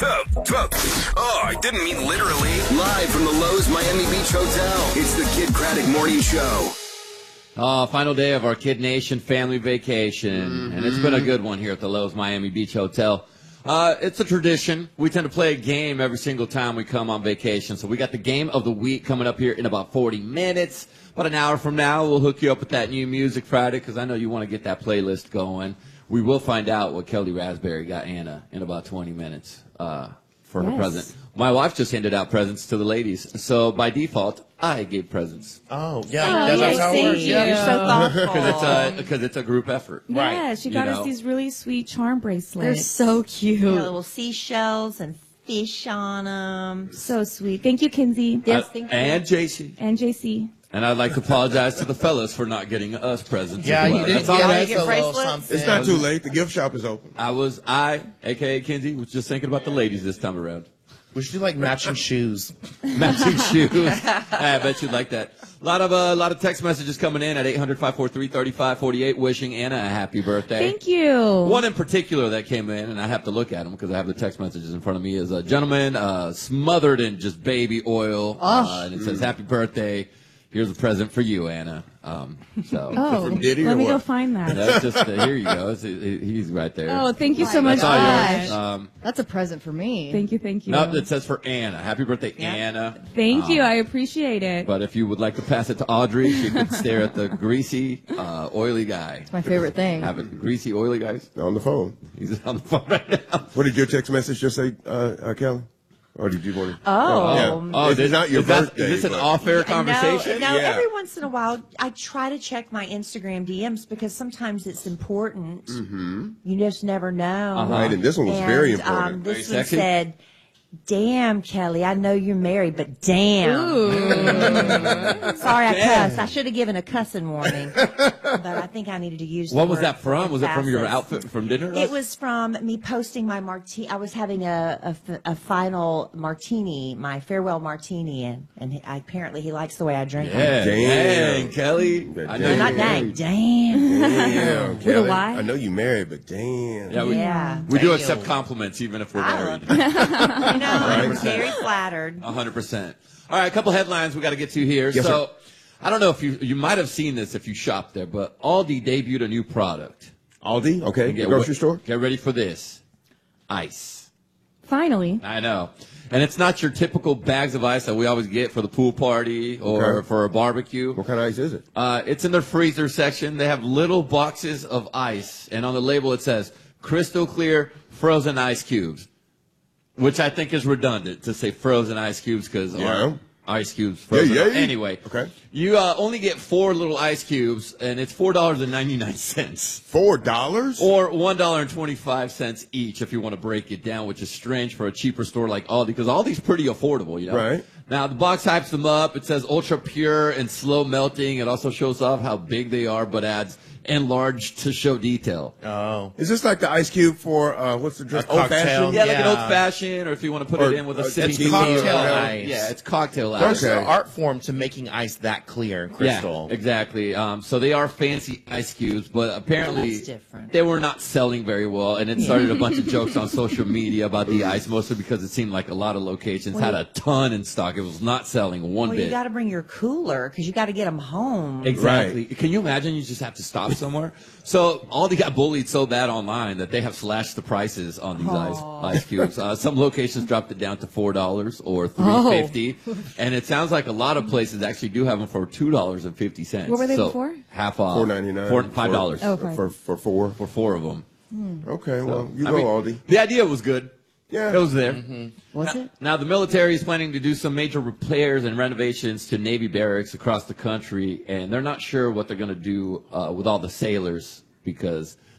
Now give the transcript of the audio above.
Oh, I didn't mean literally. Live from the Lowe's Miami Beach Hotel, it's the Kid Craddock Morning Show. Final day of our Kid Nation family vacation, and it's been a good one here at the Lowe's Miami Beach Hotel. It's a tradition. We tend to play a game every single time we come on vacation. So we got the game of the week coming up here in about 40 minutes. About an hour from now, we'll hook you up with that new Music Friday because I know you want to get that playlist going. We will find out what Kelly Raspberry got Anna in about 20 minutes for her present. My wife just handed out presents to the ladies. So by default, I gave presents. Oh, yeah. That's how it works. Yeah. You're so thoughtful. Because it's a group effort. Yeah, she got us these really sweet charm bracelets. They're so cute. Little seashells and fish on them. So sweet. Thank you, Kinsey. Yes, thank you. And JC. And JC. And I'd like to apologize to the fellas for not getting us presents. Yeah, as well. you didn't That's all right. get a little something. It's not too late. The gift shop is open. I, a.k.a. Kinsey, was just thinking about the ladies this time around. We should do like matching shoes. Matching shoes. I bet you'd like that. A lot of text messages coming in at 800-543-3548 wishing Anna a happy birthday. Thank you. One in particular that came in, and I have to look at them because I have the text messages in front of me, is a gentleman smothered in just baby oil. And it says, happy birthday. Here's a present for you, Anna. From Diddy let or me what? go find that. That's just here you go. He's right there. Oh, thank you so much. That's all yours. That's a present for me. Thank you. No, it says for Anna. Happy birthday, Anna. Thank you. I appreciate it. But if you would like to pass it to Audrey, she could stare at the greasy, oily guy. It's my favorite thing. Have it, greasy, oily guys. On the phone. He's on the phone right now. What did your text message just say, Kelly? Or did you want to? It's not your birthday. Is this an off-air conversation? No, Yeah. every once in a while, I try to check my Instagram DMs because sometimes it's important. Mm-hmm. You just never know. Right, and this one was very important. This Very one sexy? said, damn, Kelly, I know you're married, but damn. Sorry, I cussed. I should have given a cussing warning, but I think I needed to use What the was word that from? Was it from your emphasis. outfit from dinner? It was from me posting my martini. I was having a final martini, my farewell martini, and apparently he likes the way I drink. Yeah. Damn. Dang, Kelly. I know Damn. Not you're dang, married. damn. Damn, Kelly. Y? I know you married, but damn. Yeah, Yeah. we do accept compliments even if we're married. I'm very flattered. 100%. All right, a couple headlines we got to get to here. Yes, so, sir. I don't know if you might have seen this if you shop there, but Aldi debuted a new product. Aldi? Okay. Get The grocery store? Get ready for this. Ice. Finally. I know. And it's not your typical bags of ice that we always get for the pool party or Okay. for a barbecue. What kind of ice is it? It's in their freezer section. They have little boxes of ice, and on the label it says crystal clear frozen ice cubes, which I think is redundant to say frozen ice cubes because Yeah. ice cubes frozen. Yeah. Anyway, Okay. you only get 4 little ice cubes, and it's $4.99. $4? Or $1.25 each if you want to break it down, which is strange for a cheaper store like Aldi, because Aldi's pretty affordable, you know? Right. Now, the box hypes them up. It says ultra pure and slow melting. It also shows off how big they are, but adds enlarged to show detail. Oh. Is this like the ice cube for, what's the drink? A cocktail. Old-fashioned? Yeah, like an Yeah. old-fashioned, or if you want to put Or it in with a a sipping tequila cocktail or whatever. ice. Yeah, it's cocktail ice. There's Okay. an art form to making ice that clear and crystal. Yeah, exactly. So they are fancy ice cubes, but apparently That's different. they were not selling very well, and it started a bunch of jokes on social media about the ice, mostly because it seemed like a lot of locations had a ton in stock. It was not selling one Well, bit. you got to bring your cooler because you got to get them home. Exactly. Can you imagine you just have to stop somewhere? So Aldi got bullied so bad online that they have slashed the prices on these ice cubes. Some locations dropped it down to $4 or $3.50, and it sounds like a lot of places actually do have them for $2.50. What were they so before? Half off. $4.99. $5 Okay. For 4? for 4 of them. Okay, well, you I go, mean, Aldi. The idea was good. Yeah. It was there. Was it? Now, the military is planning to do some major repairs and renovations to Navy barracks across the country, and they're not sure what they're going to do with all the sailors because